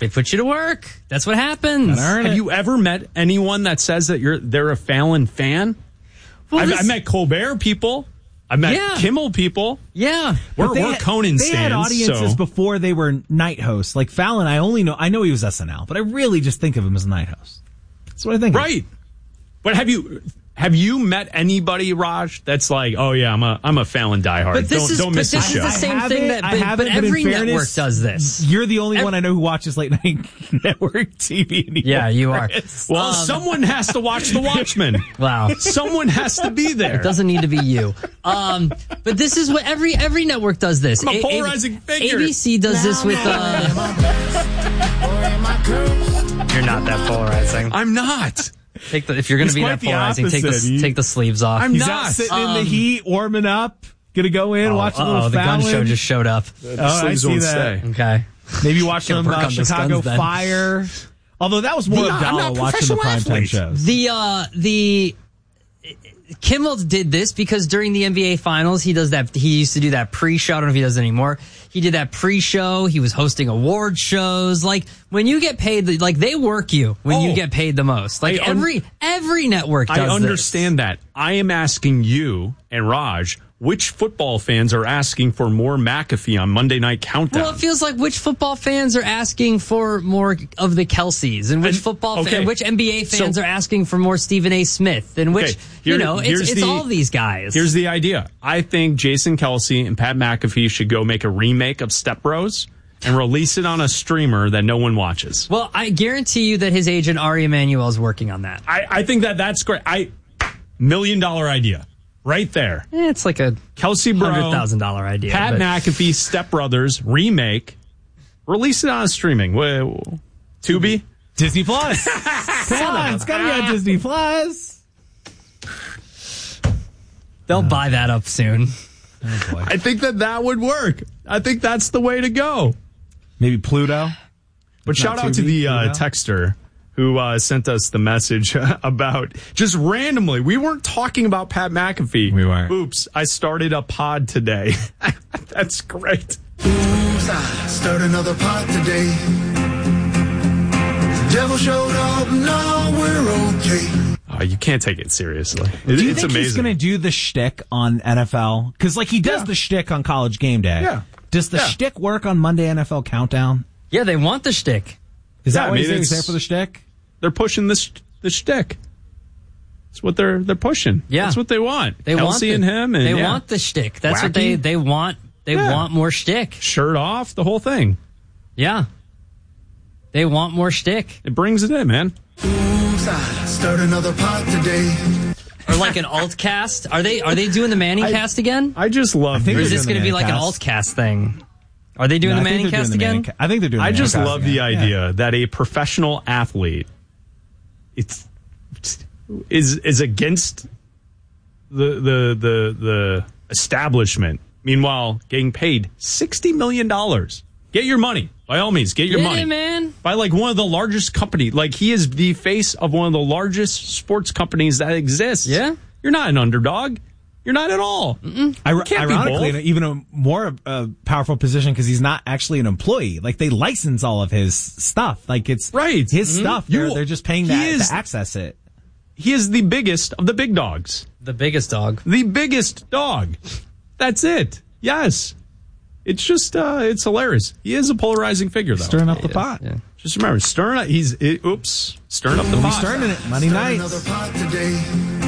They put you to work. That's what happens. Have you ever met anyone that says that they're a Fallon fan? Well, I met Colbert people. I met Kimmel people. Yeah. We're Conan stands. They had audiences before they were night hosts. Like Fallon, I know he was SNL, but I really just think of him as a night host. That's what I think. Right. But have you met anybody, Raj, that's like, oh yeah, I'm a Fallon diehard. But this don't miss the show. This is the same thing but every network does this. You're the only one I know who watches late night network TV anymore. Yeah, you are. Well, someone has to watch The Watchmen. Wow. Someone has to be there. It doesn't need to be you. But this is what every network does this. I'm a polarizing figure. ABC does this with You're not that polarizing. I'm not. If you're going to be that polarizing, take the sleeves off. He's not sitting in the heat, warming up. Gonna go in, watch a little the Fallon. gun show just showed up. I see that. Stay. Okay. Maybe watch some Chicago Fire. Although that was more Abdallah watching the primetime shows. The Kimmel did this because during the NBA Finals, he used to do that pre-show. I don't know if he does it anymore. He did that pre-show. He was hosting award shows. Like, when you get paid, like, they work you when you get paid the most. Like, every network does this. I understand that. I am asking you and Raj, which football fans are asking for more McAfee on Monday Night Countdown? Well, it feels like which football fans are asking for more of the Kelseys, and which which NBA fans are asking for more Stephen A. Smith, and which, it's all these guys. Here's the idea. I think Jason Kelce and Pat McAfee should go make a remake of Step Bros and release it on a streamer that no one watches. Well, I guarantee you that his agent, Ari Emanuel, is working on that. I think that's great. $1 million idea. Right there. It's like a Kelce Bro, $100,000 idea. Pat McAfee, Step Brothers, remake. Release it on streaming. Tubi? Disney Plus. Come on, it's got to be on Disney Plus. They'll buy that up soon. Oh boy. I think that would work. I think that's the way to go. Maybe Pluto. But shout out to the texter who sent us the message about just randomly. We weren't talking about Pat McAfee. We weren't. Oops, I started a pod today. That's great. Oops, I started another pod today. Devil showed up, now we're okay. Oh, you can't take it seriously. Do you it's think amazing. he's going to do the shtick on NFL? Because he does the shtick on College Game Day. Yeah. Does the shtick work on Monday NFL Countdown? Yeah, they want the shtick. Is that what he's there for the shtick? They're pushing the shtick. That's what they're pushing. Yeah. That's what they want. They Kelce and him. And, they want the shtick. That's Wacky. what they want. They want more shtick. Shirt off, the whole thing. Yeah. They want more shtick. It brings it in, man. Oops, I started another pod today. Or like an alt cast. Are they doing the Manning cast again? I just love. Or is this going to be like an alt cast thing? Are they doing the Manning cast again? I think they're doing. I just love the idea that a professional athlete is against the establishment. Meanwhile, getting paid $60 million. Get your money. By all means, get your money. Man. By like one of the largest companies. Like he is the face of one of the largest sports companies that exists. Yeah. You're not an underdog. You're not at all. Ironically, even a more powerful position because he's not actually an employee. Like they license all of his stuff. Like it's his stuff. They're just paying to access it. He is the biggest of the big dogs. The biggest dog. The biggest dog. That's it. Yes. It's just, it's hilarious. He is a polarizing figure, though. Stirring up the pot. Yeah. Just remember, stirring up the pot. Stirring it Monday night. Another pod today.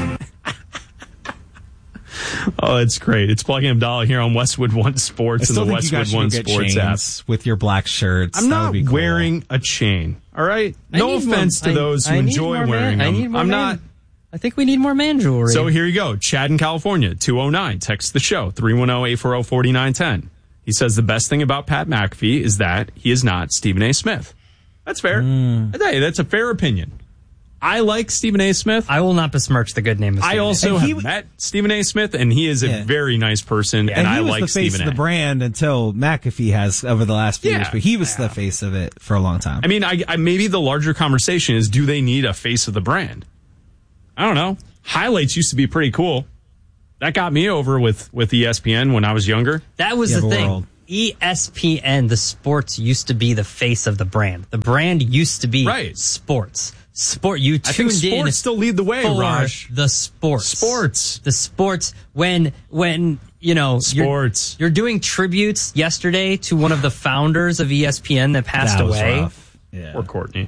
Oh, it's great. It's Plugging Abdallah here on Westwood One Sports and the Westwood One Sports app. With your black shirts. I'm not wearing a chain, all right? No offense to those who enjoy wearing them. I'm not. I think we need more man jewelry. So here you go. Chad in California, 209. Text the show, 310-840-4910. He says the best thing about Pat McAfee is that he is not Stephen A. Smith. That's fair. I tell you, that's a fair opinion. I like Stephen A. Smith. I will not besmirch the good name of Stephen I also have met Stephen A. Smith, and he is a very nice person, and I like Stephen A. He was the face of the brand until McAfee has over the last few years, but he was the face of it for a long time. I mean, I maybe the larger conversation is, do they need a face of the brand? I don't know. Highlights used to be pretty cool. That got me over with ESPN when I was younger. That was the thing. ESPN, the sports used to be the face of the brand. The brand used to be sports. You tuned in. Sports still lead the way, for Raj. The sports. The sports. When you know, sports. You're doing tributes yesterday to one of the founders of ESPN that passed away. Rough. Yeah. Or Courtney.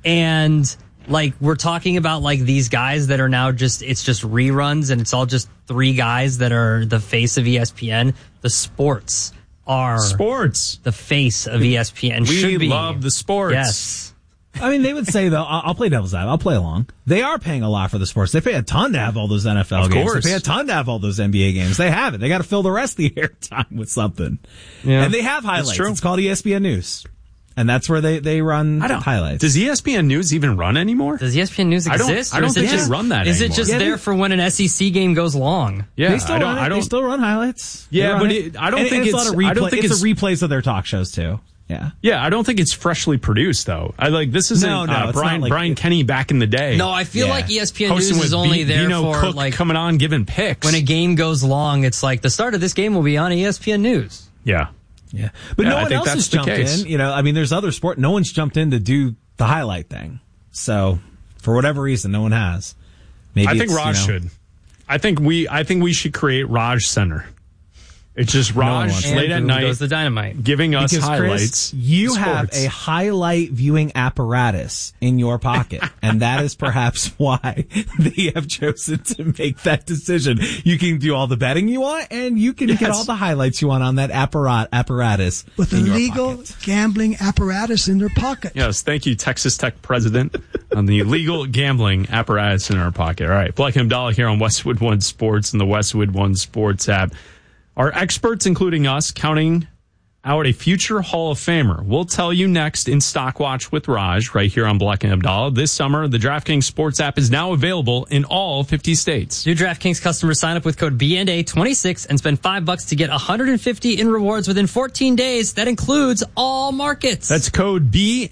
And like, we're talking about like these guys that are now it's just reruns, and it's all just three guys that are the face of ESPN. The sports are the face of ESPN. We love the sports. Yes. I mean, they would say, though, I'll play devil's advocate. I'll play along. They are paying a lot for the sports. They pay a ton to have all those NFL games. Course. They pay a ton to have all those NBA games. They have it. They got to fill the rest of the airtime with something. Yeah. And they have highlights. It's called ESPN News. And that's where they run highlights. Does ESPN News even run anymore? Does ESPN News exist? I don't think they run that anymore. Is it just there for when an SEC game goes long? Yeah, they still run highlights. Yeah, but I don't think it's the replays of their talk shows too. Yeah, I don't think it's freshly produced though. This isn't Brian Kenny back in the day. No, I feel like ESPN News is only there for Cook like coming on giving picks. When a game goes long, it's like the start of this game will be on ESPN News. Yeah. Yeah. But no one else has jumped in. You know, I mean, there's other sport. No one's jumped in to do the highlight thing. So for whatever reason, no one has. Maybe I think Raj should. I think we should create Raj Center. It's just Raj late at night goes the dynamite giving us highlights. Chris, you have a highlight viewing apparatus in your pocket, and that is perhaps why they have chosen to make that decision. You can do all the betting you want, and you can get all the highlights you want on that apparatus with a legal gambling apparatus in their pocket. Yes, thank you, Texas Tech president, on the legal gambling apparatus in our pocket. All right, Black and Abdallah here on Westwood One Sports and the Westwood One Sports app. Our experts, including us, counting out a future Hall of Famer. We'll tell you next in Stock Watch with Raj, right here on Black and Abdallah. This summer, the DraftKings Sports app is now available in all 50 states. New DraftKings customers sign up with code BNA26 and spend $5 to get $150 in rewards within 14 days. That includes all markets. That's code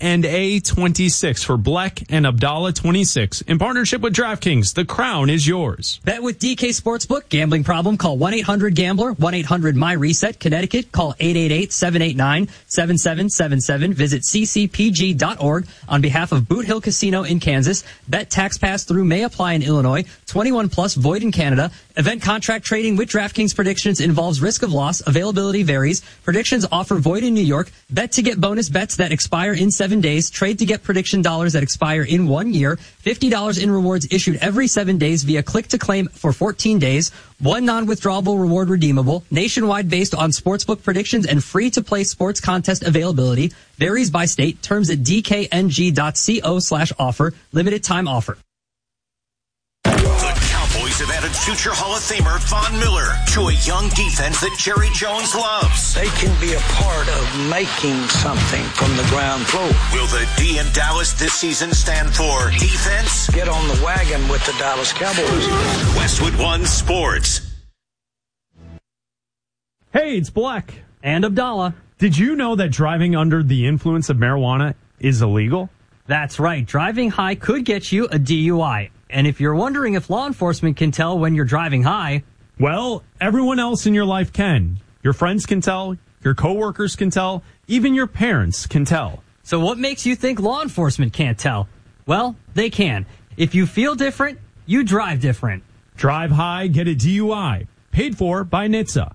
BNA26 for Black and Abdallah 26. In partnership with DraftKings, the crown is yours. Bet with DK Sportsbook. Gambling problem? Call 1-800-GAMBLER. 1-800-MY-RESET. Connecticut. Call 888-789-7777. Visit ccpg.org on behalf of Boot Hill Casino in Kansas. Bet tax pass through may apply in Illinois. 21 plus void in Canada. Event contract trading with DraftKings predictions involves risk of loss. Availability varies. Predictions offer void in New York. Bet to get bonus bets that expire in 7 days. Trade to get prediction dollars that expire in 1 year. $50 in rewards issued every 7 days via click to claim for 14 days. One non-withdrawable reward redeemable. Nationwide based on sportsbook predictions and free-to-play sports contest availability. Varies by state. Terms at dkng.co/offer. Limited time offer. The Cowboys have added future Hall of Famer Von Miller to a young defense that Jerry Jones loves. They can be a part of making something from the ground floor. Will the D in Dallas this season stand for defense? Get on the wagon with the Dallas Cowboys. Westwood One Sports. Hey, it's Black and Abdallah. Did you know that driving under the influence of marijuana is illegal? That's right. Driving high could get you a DUI. And if you're wondering if law enforcement can tell when you're driving high, well, everyone else in your life can. Your friends can tell, your coworkers can tell, even your parents can tell. So what makes you think law enforcement can't tell? Well, they can. If you feel different, you drive different. Drive high, get a DUI. Paid for by NHTSA.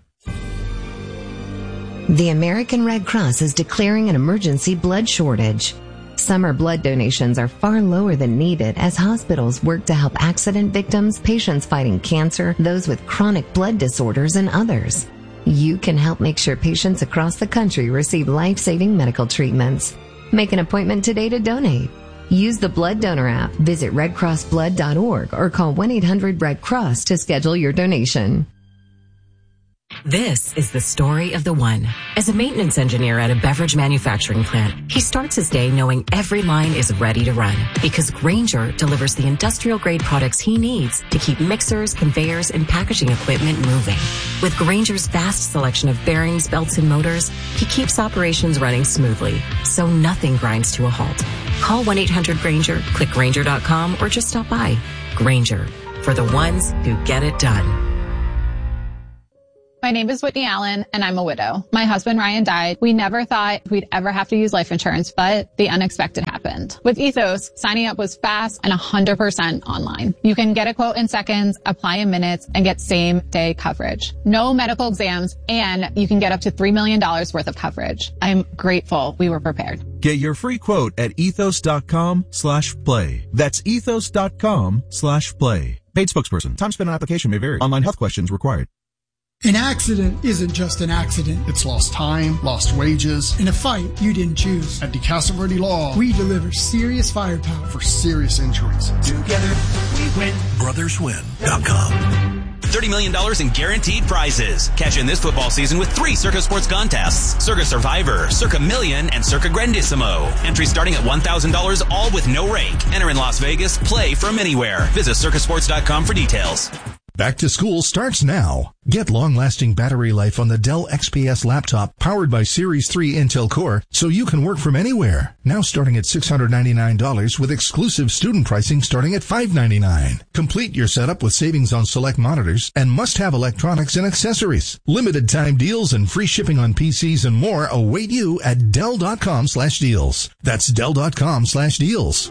The American Red Cross is declaring an emergency blood shortage. Summer blood donations are far lower than needed as hospitals work to help accident victims, patients fighting cancer, those with chronic blood disorders, and others. You can help make sure patients across the country receive life-saving medical treatments. Make an appointment today to donate. Use the Blood Donor app, visit redcrossblood.org, or call 1-800-RED-CROSS to schedule your donation. This is the story of the one. As a maintenance engineer at a beverage manufacturing plant, he starts his day knowing every line is ready to run because Grainger delivers the industrial-grade products he needs to keep mixers, conveyors, and packaging equipment moving. With Grainger's vast selection of bearings, belts, and motors, he keeps operations running smoothly, so nothing grinds to a halt. Call 1-800-GRAINGER, click Grainger.com, or just stop by. Grainger, for the ones who get it done. My name is Whitney Allen, and I'm a widow. My husband, Ryan, died. We never thought we'd ever have to use life insurance, but the unexpected happened. With Ethos, signing up was fast and 100% online. You can get a quote in seconds, apply in minutes, and get same-day coverage. No medical exams, and you can get up to $3 million worth of coverage. I'm grateful we were prepared. Get your free quote at ethos.com/play. That's ethos.com/play. Paid spokesperson. Time spent on application may vary. Online health questions required. An accident isn't just an accident. It's lost time, lost wages. In a fight you didn't choose. At DeCasa Verde Law, we deliver serious firepower for serious injuries. Together we win. BrothersWin.com. $30 million in guaranteed prizes. Cash in this football season with 3 Circa Sports contests. Circa Survivor, Circa Million, and Circa Grandissimo. Entries starting at $1,000, all with no rake. Enter in Las Vegas. Play from anywhere. Visit circasports.com for details. Back to school starts now. Get long-lasting battery life on the Dell XPS laptop powered by Series 3 Intel Core so you can work from anywhere. Now starting at $699 with exclusive student pricing starting at $599. Complete your setup with savings on select monitors and must-have electronics and accessories. Limited time deals and free shipping on PCs and more await you at Dell.com/deals. That's Dell.com/deals.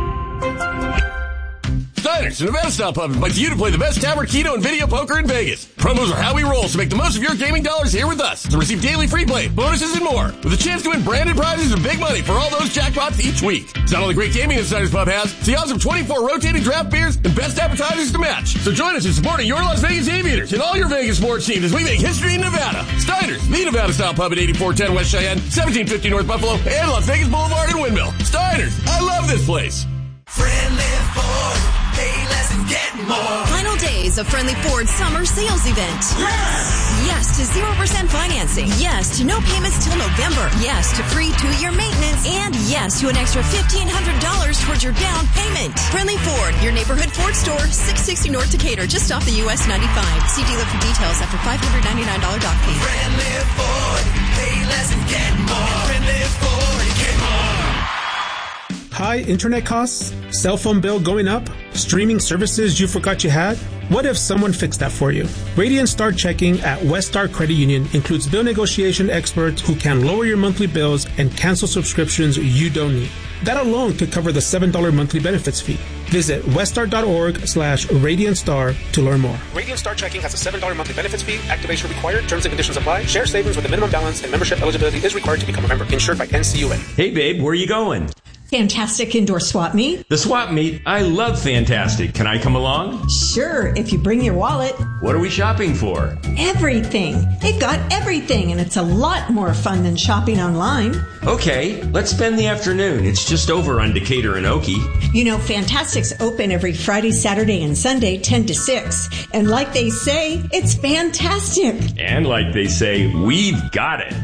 Steiner's, Nevada Style Pub invites you to play the best tavern, keno, and video poker in Vegas. Promos are how we roll, so make the most of your gaming dollars here with us to receive daily free play, bonuses, and more, with a chance to win branded prizes and big money for all those jackpots each week. It's not only great gaming that Steiner's Pub has, it's the awesome 24 rotating draft beers and best appetizers to match. So join us in supporting your Las Vegas Aviators and all your Vegas sports teams as we make history in Nevada. Steiner's, the Nevada Style Pub at 8410 West Cheyenne, 1750 North Buffalo, and Las Vegas Boulevard in Windmill. Steiner's, I love this place. Friendly Ford, pay less and get more. Final days of Friendly Ford summer sales event. Yes to 0% financing. Yes to no payments till November. Yes to free 2-year maintenance. And yes to an extra $1,500 towards your down payment. Friendly Ford, your neighborhood Ford store, 660 North Decatur, just off the US 95. See dealer for details after $599 dock fee. Friendly Ford, pay less and get more. Friendly Ford, get more. High internet costs, cell phone bill going up, streaming services you forgot you had? What if someone fixed that for you? Radiant Star Checking at West Star Credit Union includes bill negotiation experts who can lower your monthly bills and cancel subscriptions you don't need. That alone could cover the $7 monthly benefits fee. Visit weststar.org/RadiantStar to learn more. Radiant Star Checking has a $7 monthly benefits fee. Activation required. Terms and conditions apply. Share savings with a minimum balance and membership eligibility is required to become a member. Insured by NCUA. Hey babe, where are you going? Fantastic Indoor Swap Meet. The Swap Meet? I love Fantastic. Can I come along? Sure, if you bring your wallet. What are we shopping for? Everything. They've got everything, and it's a lot more fun than shopping online. Okay, let's spend the afternoon. It's just over on Decatur and Okie. You know, Fantastic's open every Friday, Saturday, and Sunday, 10 to 6. And like they say, it's fantastic. And like they say, we've got it.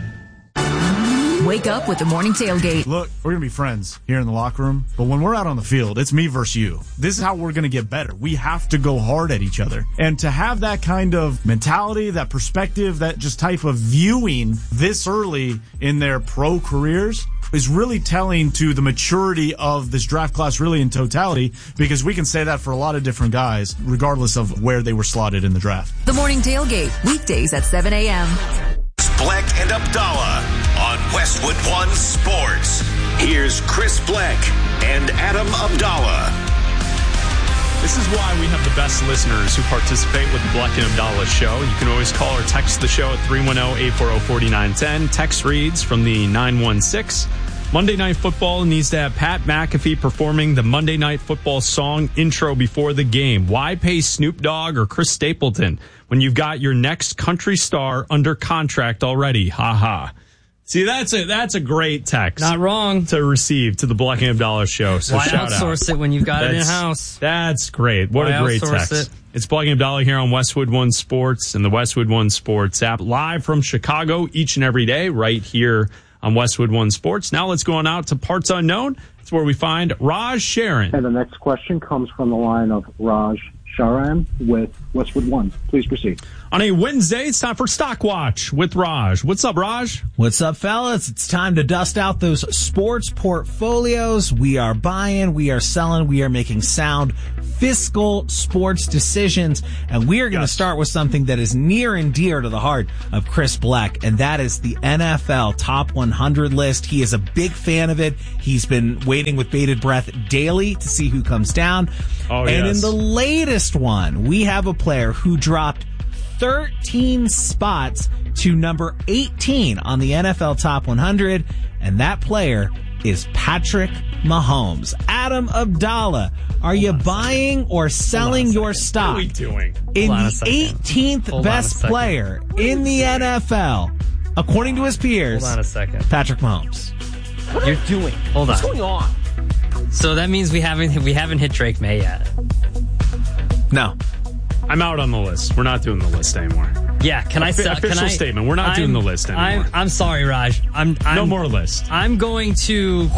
Wake up with the morning tailgate. Look, we're going to be friends here in the locker room, but when we're out on the field, it's me versus you. This is how we're going to get better. We have to go hard at each other. And to have that kind of mentality, that perspective, that just type of viewing this early in their pro careers is really telling to the maturity of this draft class really in totality, because we can say that for a lot of different guys, regardless of where they were slotted in the draft. The morning tailgate, weekdays at 7 a.m. Bleck and Abdallah on Westwood One Sports. Here's Chris Bleck and Adam Abdallah. This is why we have the best listeners who participate with the Bleck and Abdallah show. You can always call or text the show at 310-840-4910. Text reads from the 916. Monday Night Football needs to have Pat McAfee performing the Monday Night Football song intro before the game. Why pay Snoop Dogg or Chris Stapleton when you've got your next country star under contract already? Ha ha. See, that's a great text. Not wrong. To receive to the Bleck and Abdallah show. So why shout outsource it when you've got it in-house? That's great. What a great text. It's Bleck and Abdallah here on Westwood One Sports and the Westwood One Sports app, live from Chicago each and every day right here on Westwood One Sports. Now let's go on out to Parts Unknown. It's where we find Raj Sharon. And the next question comes from the line of Raj Sharam with Westwood One. Please proceed. On a Wednesday, it's time for Stock Watch with Raj. What's up, Raj? What's up, fellas? It's time to dust out those sports portfolios. We are buying, we are selling, we are making sound fiscal sports decisions. And we are going to start with something that is near and dear to the heart of Chris Black, and that is the NFL Top 100 list. He is a big fan of it. He's been waiting with bated breath daily to see who comes down. And in the latest one, we have a player who dropped 13 spots to number 18 on the NFL Top 100, and that player is Patrick Mahomes. Adam Abdallah, are you buying or selling your stock What are we doing? in the 18th best player in the NFL, according to his peers? Hold on a second. Patrick Mahomes. What are you doing? Hold on. What's going on? So that means we haven't hit Drake May yet. No. I'm out on the list. We're not doing the list anymore. Yeah, official statement. We're not doing the list anymore. I'm sorry, Raj. I'm no more list. I'm going to.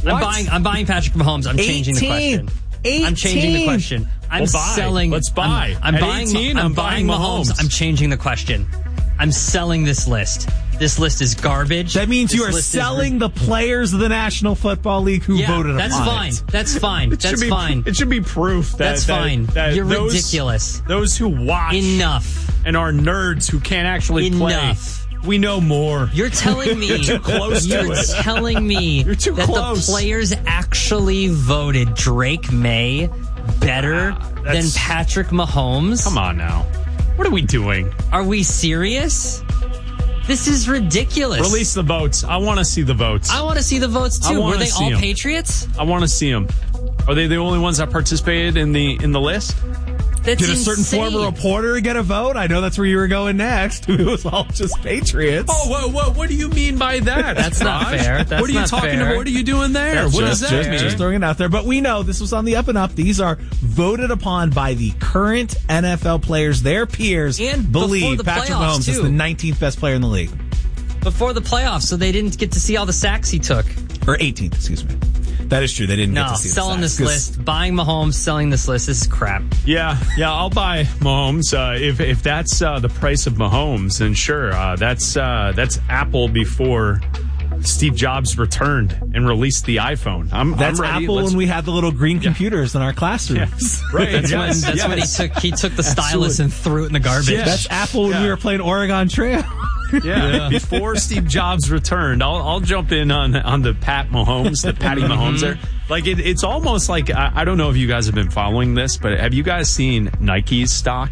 I'm buying Patrick Mahomes. I'm changing the question. 18. I'm changing the question. I'm selling. Let's buy. I'm At buying. 18, I'm buying Mahomes. I'm changing the question. I'm selling this list. This list is garbage. That means you are selling the players of the National Football League who voted that's upon fine. it. That's fine. That's fine. It should be proof that That's fine. You're ridiculous. Those who watch and are nerds who can't actually play. We know more. You're telling me you're too close to it. Telling me you're too that close. The players actually voted Drake May better than Patrick Mahomes. Come on now. What are we doing? Are we serious? This is ridiculous. Release the votes. I want to see the votes. I want to see the votes too. Were they all Patriots? I want to see them. Are they the only ones that participated in the list? That's Did a certain former reporter get a vote? I know that's where you were going next. It was all just Patriots. Oh, whoa. What do you mean by that? That's not fair. What are you talking about? What are you doing there? What does that mean? Just throwing it out there. But we know this was on the up and up. These are voted upon by the current NFL players, their peers, and believe Patrick Mahomes is the 19th best player in the league. Before the playoffs, so they didn't get to see all the sacks he took. Or 18th, excuse me. That is true. They didn't get to see selling the sacks. this list, buying Mahomes, selling this list. This is crap. Yeah, I'll buy Mahomes. If that's the price of Mahomes, then sure. That's Apple before Steve Jobs returned and released the iPhone. That's I'm ready. Apple when we had the little green computers in our classrooms. Yeah. Right. That's when he took the stylus and threw it in the garbage. Yes. That's Apple when we were playing Oregon Trail. Yeah. Before Steve Jobs returned, I'll jump in on the Patty Mahomes there. Like it's almost like I don't know if you guys have been following this, but have you guys seen Nike's stock?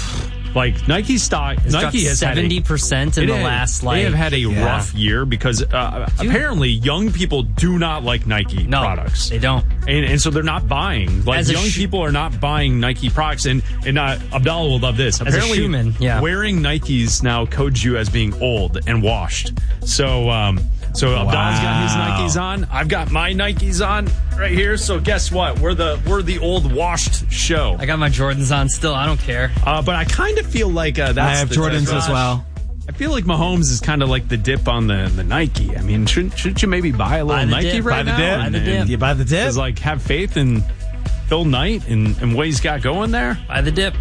Like Nike stock, Nike has 70% in the last. They have had a rough year because apparently young people do not like Nike products. They don't, and so they're not buying. Like young people are not buying Nike products. And Abdallah will love this. Apparently, wearing Nikes now codes you as being old and washed. So Abdallah's got his Nikes on. I've got my Nikes on right here. So guess what? We're the old washed show. I got my Jordans on still. I don't care. But I kind of feel like that's I have Jordans as well. I feel like Mahomes is kind of like the dip on the Nike. I mean, shouldn't you maybe buy a little Nike right now? Buy the dip. You buy the dip. Just like have faith in Phil Knight and what he's got going there. Buy the dip.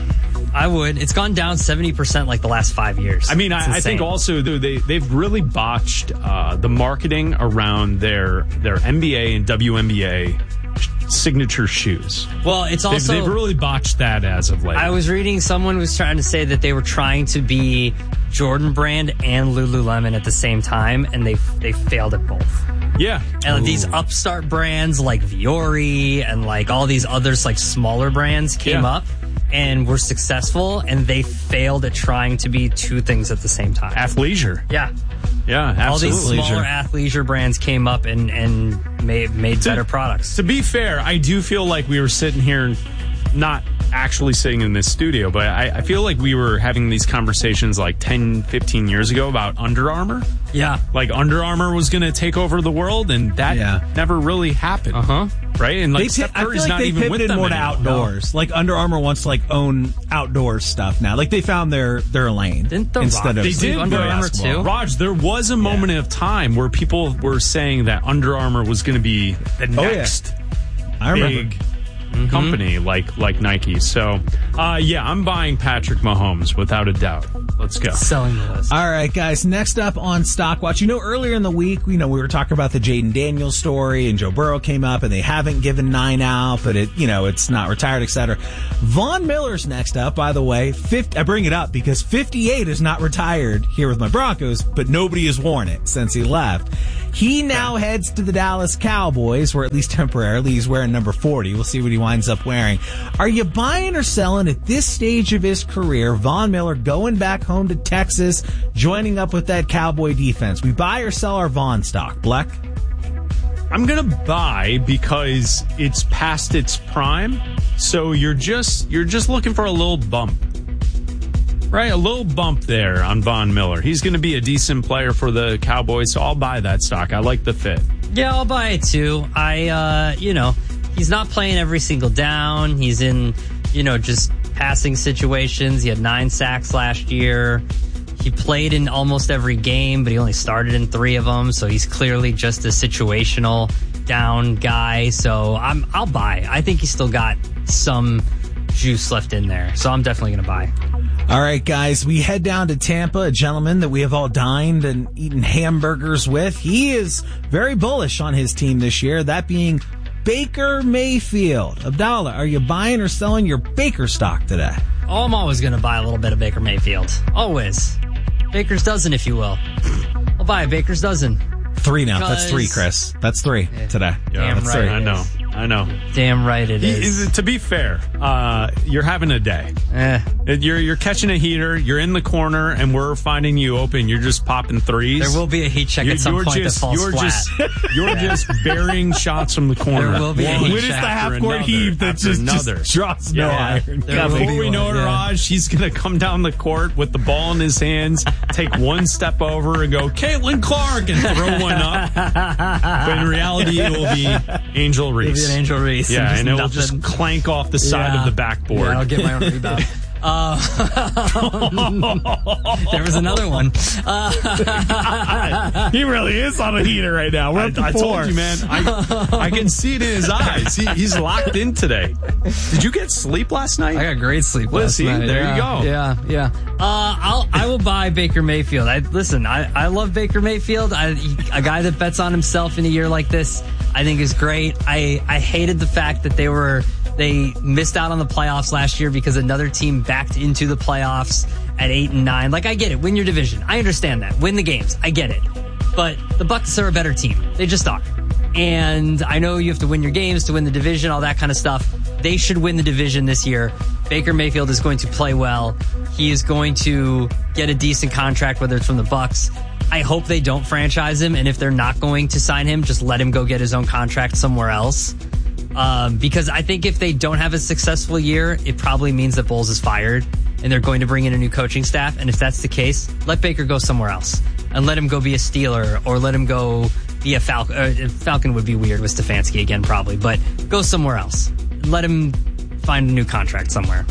I would. It's gone down 70% like the last 5 years. I mean, I think also they've really botched the marketing around their NBA and WNBA signature shoes. Well, it's also they've really botched that as of late. I was reading someone was trying to say that they were trying to be Jordan Brand and Lululemon at the same time, and they failed at both. Yeah. And these upstart brands like Viore and like all these others like smaller brands came up and were successful, and they failed at trying to be two things at the same time. Athleisure. Yeah. Yeah, absolutely. All these smaller athleisure brands came up and made better products. To be fair, I do feel like we were sitting here, not actually sitting in this studio, but I feel like we were having these conversations like 10, 15 years ago about Under Armour. Yeah. Like Under Armour was going to take over the world, and that never really happened. Uh-huh. Right? And like Steph I Curry's feel like not they even with pivoted them more to anymore. outdoors. Like Under Armour wants to like own outdoor stuff now. Like they found their lane. Didn't the instead of They did Under Armour too? Raj, there was a moment of time where people were saying that Under Armour was going to be the next I remember. big company like Nike. So, I'm buying Patrick Mahomes without a doubt. Let's go. Selling the list. All right, guys. Next up on Stock Watch, earlier in the week, we were talking about the Jaden Daniels story, and Joe Burrow came up, and they haven't given 9 out, but it's not retired, etc. Von Miller's next up, by the way. I bring it up because 58 is not retired here with my Broncos, but nobody has worn it since he left. He now heads to the Dallas Cowboys, or at least temporarily. He's wearing number 40. We'll see what he winds up wearing. Are you buying or selling at this stage of his career, Von Miller going back home to Texas, joining up with that Cowboy defense? We buy or sell our Von stock? Bleck? I'm going to buy because it's past its prime. So you're just looking for a little bump. Right, a little bump there on Von Miller. He's going to be a decent player for the Cowboys, so I'll buy that stock. I like the fit. Yeah, I'll buy it too. He's not playing every single down. He's in, just passing situations. He had 9 sacks last year. He played in almost every game, but he only started in 3 of them, so he's clearly just a situational down guy. So I'll buy. I think he's still got some juice left in there, so I'm definitely going to buy. All right, guys, we head down to Tampa, a gentleman that we have all dined and eaten hamburgers with. He is very bullish on his team this year, that being Baker Mayfield. Abdallah, are you buying or selling your Baker stock today? Oh, I'm always going to buy a little bit of Baker Mayfield. Always. Baker's dozen, if you will. I'll buy a Baker's dozen. 3 now. That's 3, Chris. That's 3 today. Yeah, Damn right. I know. Damn right it is. To be fair, you're having a day. You're catching a heater. You're in the corner, and we're finding you open. You're just popping threes. There will be a heat check at some point that falls flat. You're just burying shots from the corner. There will be a heat check. When is the half-court heave that just drops no iron? Before we know it, Raj, he's going to come down the court with the ball in his hands, take one step over and go, Caitlin Clark, and throw one up. But in reality, it will be Angel Reese. An Angel Reese. Yeah, and it will just clank off the side of the backboard. Yeah, I'll get my own rebound. There was another one. He really is on a heater right now. We're up to 4. I told you, man. I can see it in his eyes. He's locked in today. Did you get sleep last night? I got great sleep last night. There you go. Yeah. I will buy Baker Mayfield. I love Baker Mayfield. A guy that bets on himself in a year like this, I think is great. I hated the fact that they missed out on the playoffs last year because another team backed into the playoffs at 8 and 9. Like, I get it. Win your division. I understand that. Win the games. I get it. But the Bucs are a better team. They just are. And I know you have to win your games to win the division, all that kind of stuff. They should win the division this year. Baker Mayfield is going to play well. He is going to get a decent contract, whether it's from the Bucs. I hope they don't franchise him. And if they're not going to sign him, just let him go get his own contract somewhere else. Because I think if they don't have a successful year, it probably means that Bowles is fired and they're going to bring in a new coaching staff. And if that's the case, let Baker go somewhere else and let him go be a Steeler or let him go be a Falcon. Falcon would be weird with Stefanski again, probably, but go somewhere else. Let him find a new contract somewhere.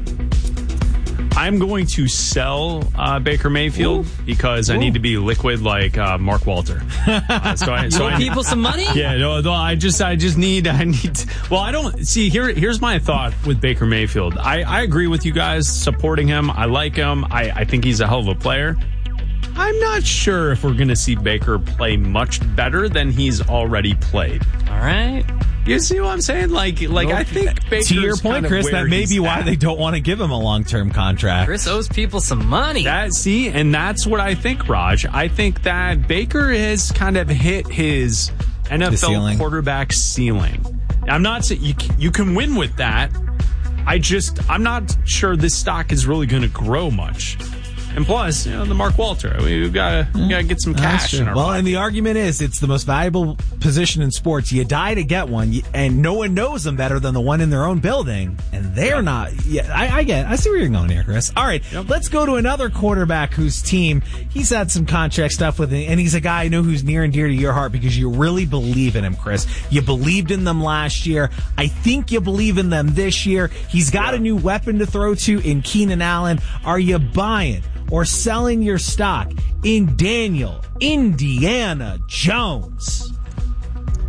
I'm going to sell Baker Mayfield because I need to be liquid like Mark Walter. So people some money? Yeah, no, I just need. Well, I don't see. Here's my thought with Baker Mayfield. I agree with you guys supporting him. I like him. I think he's a hell of a player. I'm not sure if we're going to see Baker play much better than he's already played. All right. You see what I'm saying? Like I think Baker's to your point, Chris, that may be why they don't want to give him a long-term contract. Chris owes people some money. And that's what I think, Raj. I think that Baker has kind of hit his NFL quarterback ceiling. I'm not saying you can win with that. I'm not sure this stock is really going to grow much. And plus, the Mark Walter. We've got to get some cash in our pocket. And the argument is it's the most valuable position in sports. You die to get one, and no one knows them better than the one in their own building. And they're not. Yeah, I see where you're going here, Chris. All right, let's go to another quarterback whose team he's had some contract stuff with, and he's a guy I know who's near and dear to your heart because you really believe in him, Chris. You believed in them last year. I think you believe in them this year. He's got a new weapon to throw to in Keenan Allen. Are you buying or selling your stock in Daniel Indiana Jones?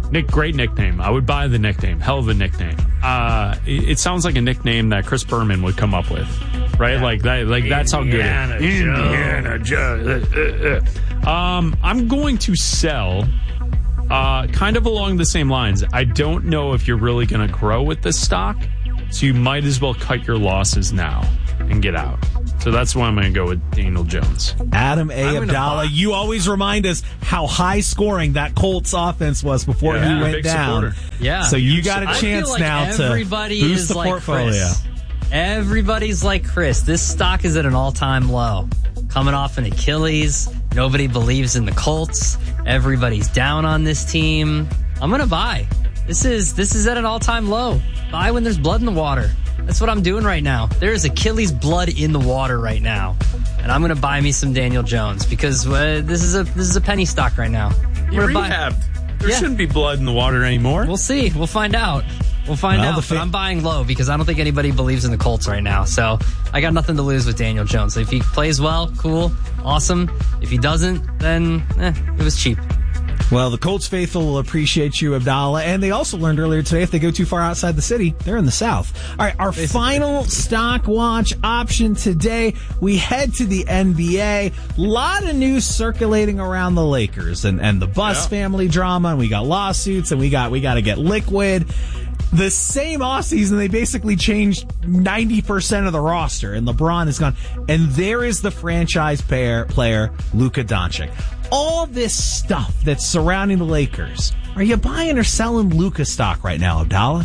Nick, great nickname. I would buy the nickname. Hell of a nickname. It sounds like a nickname that Chris Berman would come up with, right? Yeah. Like that. Like that's how good it is. Indiana Joe. I'm going to sell. Kind of along the same lines. I don't know if you're really going to grow with this stock, so you might as well cut your losses now and get out. So that's why I'm going to go with Daniel Jones. Adam A. Abdallah, you always remind us how high scoring that Colts offense was before he went down. Supporter. Yeah. So you got a chance now to boost the portfolio. Chris. Everybody's like Chris. This stock is at an all-time low. Coming off an Achilles. Nobody believes in the Colts. Everybody's down on this team. I'm going to buy. This is at an all-time low. Buy when there's blood in the water. That's what I'm doing right now. There is Achilles blood in the water right now. And I'm going to buy me some Daniel Jones because this is a penny stock right now. You rehabbed. There shouldn't be blood in the water anymore. We'll see. We'll find out. But I'm buying low because I don't think anybody believes in the Colts right now. So I got nothing to lose with Daniel Jones. If he plays well, cool, awesome. If he doesn't, then it was cheap. Well, the Colts faithful will appreciate you, Abdallah. And they also learned earlier today if they go too far outside the city, they're in the South. All right, our final stock watch option today, we head to the NBA. A lot of news circulating around the Lakers and the Buss family drama, and we got lawsuits, and we got to get liquid. The same offseason, they basically changed 90% of the roster, and LeBron is gone. And there is the franchise player, Luka Doncic. All this stuff that's surrounding the Lakers. Are you buying or selling Luka stock right now, Abdallah?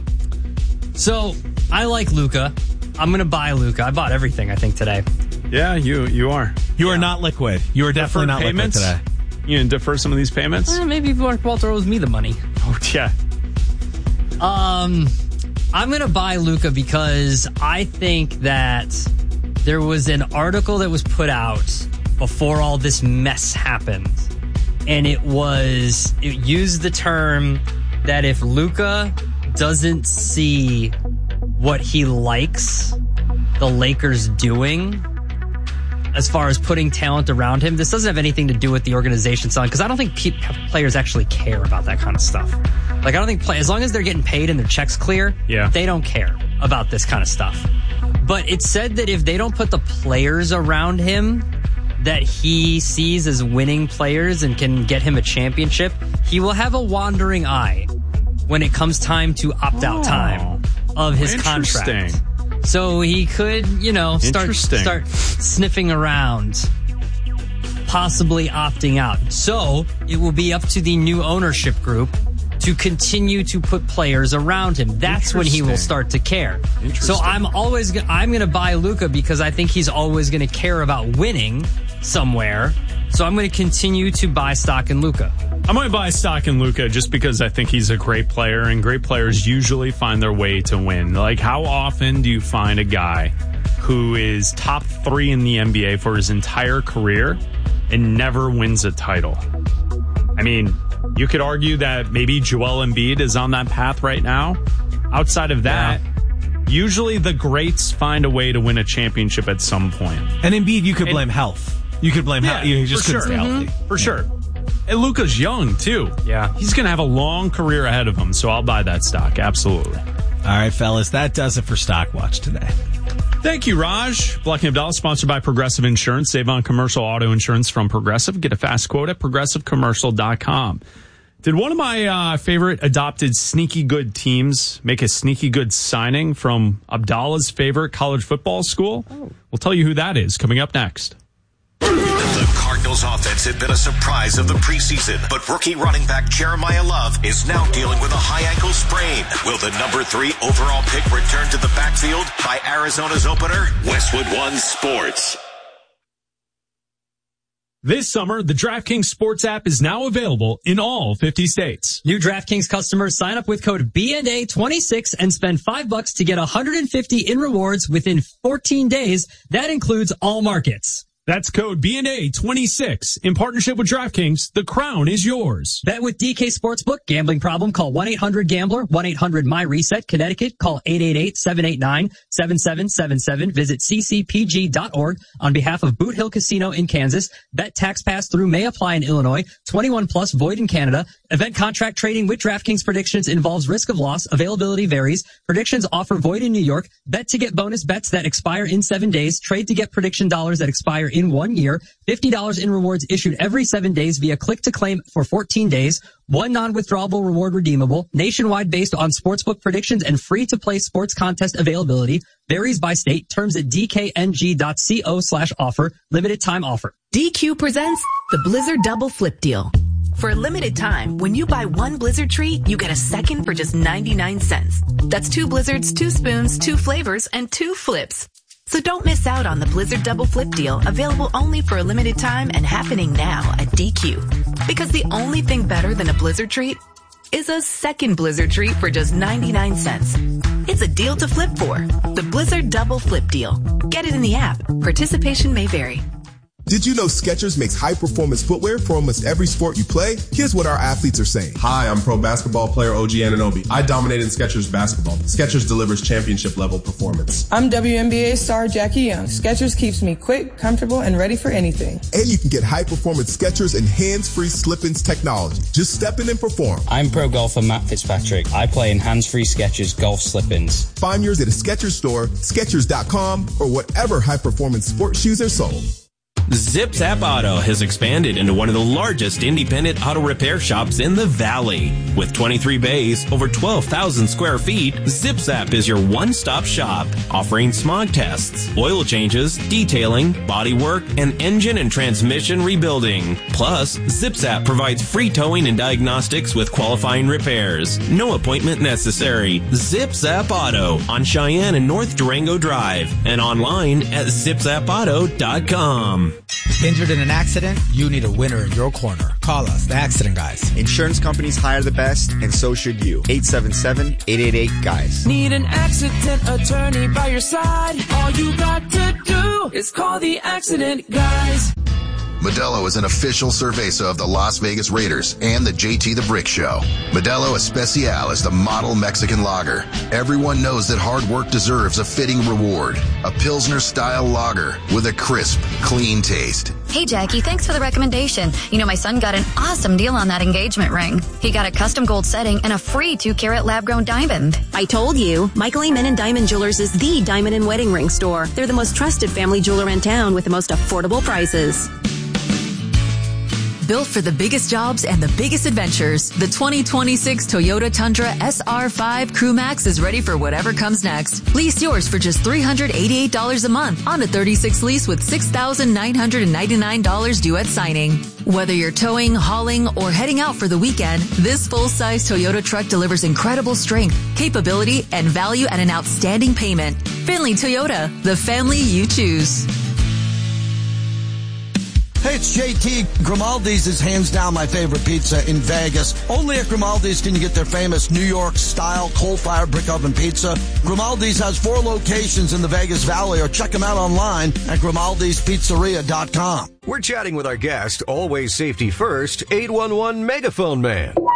So, I like Luka. I'm going to buy Luka. I bought everything, I think, today. Yeah, you are. You are not liquid. You are definitely not liquid today. You can defer some of these payments? Maybe Walter owes me the money. Oh, yeah. I'm going to buy Luka because I think that there was an article that was put out before all this mess happened. And it used the term that if Luka doesn't see what he likes the Lakers doing as far as putting talent around him, this doesn't have anything to do with the organization selling, because I don't think players actually care about that kind of stuff. Like, I don't think as long as they're getting paid and their checks clear, they don't care about this kind of stuff. But it said that if they don't put the players around him that he sees as winning players and can get him a championship, he will have a wandering eye when it comes time to opt-out time of his contract. So he could, start sniffing around, possibly opting out. So it will be up to the new ownership group to continue to put players around him. That's when he will start to care. So I'm going to buy Luka because I think he's always going to care about winning somewhere. So I'm going to continue to buy stock in Luka. I'm going to buy stock in Luka just because I think he's a great player, and great players usually find their way to win. Like, how often do you find a guy who is top 3 in the NBA for his entire career and never wins a title? I mean, you could argue that maybe Joel Embiid is on that path right now. Outside of that, usually the greats find a way to win a championship at some point. And Embiid, you could blame health. You could blame health. He just couldn't stay healthy. For sure. And Luka's young, too. Yeah. He's going to have a long career ahead of him, so I'll buy that stock. Absolutely. All right, fellas, that does it for Stock Watch today. Thank you, Raj. Blocking Abdallah, sponsored by Progressive Insurance. Save on commercial auto insurance from Progressive. Get a fast quote at progressivecommercial.com. Did one of my favorite adopted sneaky good teams make a sneaky good signing from Abdallah's favorite college football school? We'll tell you who that is coming up next. The Cardinals offense had been a surprise of the preseason, but rookie running back Jeremiah Love is now dealing with a high ankle sprain. Will the number 3 overall pick return to the backfield by Arizona's opener? Westwood One Sports. This summer, the DraftKings Sports app is now available in all 50 states. New DraftKings customers sign up with code BNA26 and spend $5 to get $150 in rewards within 14 days. That includes all markets. That's code BNA26. In partnership with DraftKings, the crown is yours. Bet with DK Sportsbook. Gambling problem? Call 1-800-GAMBLER. 1-800-MY-RESET. Connecticut. Call 888-789-7777. Visit ccpg.org on behalf of Boot Hill Casino in Kansas. Bet tax pass through may apply in Illinois. 21 plus void in Canada. Event contract trading with DraftKings predictions involves risk of loss. Availability varies. Predictions offer void in New York. Bet to get bonus bets that expire in 7 days. Trade to get prediction dollars that expire in 1 year. $50 in rewards issued every 7 days via click to claim for 14 days. One non-withdrawable reward redeemable. Nationwide based on sportsbook predictions and free to play sports contest availability. Varies by state. Terms at dkng.co/offer. Limited time offer. DQ presents the Blizzard Double Flip Deal. For a limited time, when you buy one Blizzard treat, you get a second for just 99 cents. That's 2 Blizzards, 2 spoons, 2 flavors, and 2 flips. So don't miss out on the Blizzard Double Flip Deal, available only for a limited time and happening now at DQ. Because the only thing better than a Blizzard treat is a second Blizzard treat for just 99 cents. It's a deal to flip for. The Blizzard Double Flip Deal. Get it in the app. Participation may vary. Did you know Skechers makes high-performance footwear for almost every sport you play? Here's what our athletes are saying. Hi, I'm pro basketball player OG Anunoby. I dominate in Skechers basketball. Skechers delivers championship-level performance. I'm WNBA star Jackie Young. Skechers keeps me quick, comfortable, and ready for anything. And you can get high-performance Skechers and hands-free slip-ins technology. Just step in and perform. I'm pro golfer Matt Fitzpatrick. I play in hands-free Skechers golf slip-ins. Find yours at a Skechers store, Skechers.com, or whatever high-performance sports shoes are sold. ZipZap Auto has expanded into one of the largest independent auto repair shops in the Valley. With 23 bays, over 12,000 square feet, ZipZap is your one-stop shop, offering smog tests, oil changes, detailing, bodywork, and engine and transmission rebuilding. Plus, ZipZap provides free towing and diagnostics with qualifying repairs. No appointment necessary. ZipZap Auto on Cheyenne and North Durango Drive and online at zipzapauto.com. Injured in an accident? You need a winner in your corner. Call us, the Accident Guys. Insurance companies hire the best, and so should you. 877-888-GUYS. Need an accident attorney by your side? All you got to do is call the Accident Guys. Modelo is an official cerveza of the Las Vegas Raiders and the JT the Brick Show. Modelo Especial is the model Mexican lager. Everyone knows that hard work deserves a fitting reward. A Pilsner-style lager with a crisp, clean taste. Hey, Jackie, thanks for the recommendation. You know, my son got an awesome deal on that engagement ring. He got a custom gold setting and a free 2-carat lab-grown diamond. I told you, Michael Amen and Diamond Jewelers is the diamond and wedding ring store. They're the most trusted family jeweler in town with the most affordable prices. Built for the biggest jobs and the biggest adventures, the 2026 Toyota Tundra SR5 Crew Max is ready for whatever comes next. Lease yours for just $388 a month on a 36 lease with $6,999 due at signing. Whether you're towing, hauling, or heading out for the weekend, this full-size Toyota truck delivers incredible strength, capability, and value at an outstanding payment. Finley Toyota, the family you choose. Hey, it's JT. Grimaldi's is hands down my favorite pizza in Vegas. Only at Grimaldi's can you get their famous New York-style coal-fired brick oven pizza. Grimaldi's has 4 locations in the Vegas Valley, or check them out online at Grimaldi'sPizzeria.com. We're chatting with our guest, always safety first, 811 Megaphone Man. Call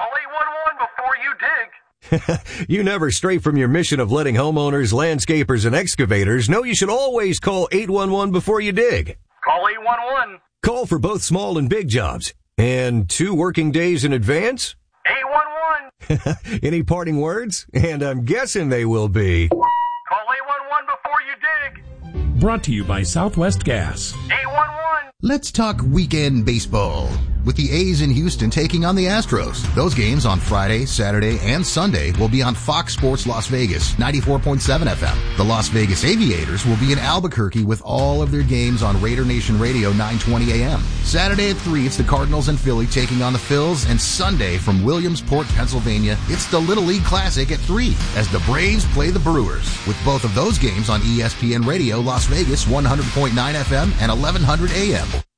811 before you dig. You never stray from your mission of letting homeowners, landscapers, and excavators know you should always call 811 before you dig. Call 811. Call for both small and big jobs. And 2 working days in advance? 811. Any parting words? And I'm guessing they will be... Call 811 before you dig. Brought to you by Southwest Gas. 811. Let's talk weekend baseball. With the A's in Houston taking on the Astros. Those games on Friday, Saturday, and Sunday will be on Fox Sports Las Vegas, 94.7 FM. The Las Vegas Aviators will be in Albuquerque with all of their games on Raider Nation Radio, 920 AM. Saturday at 3, it's the Cardinals and Philly taking on the Phils. And Sunday from Williamsport, Pennsylvania, it's the Little League Classic at 3 as the Braves play the Brewers. With both of those games on ESPN Radio, Las Vegas, 100.9 FM and 1100 AM.